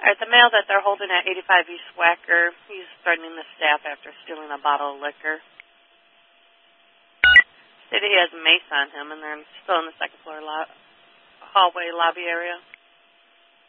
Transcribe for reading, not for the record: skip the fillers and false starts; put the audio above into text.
All right, the male that they're holding at 85 East Wacker, he's threatening the staff after stealing a bottle of liquor. Said he has mace on him, and they're still in the second floor hallway lobby area.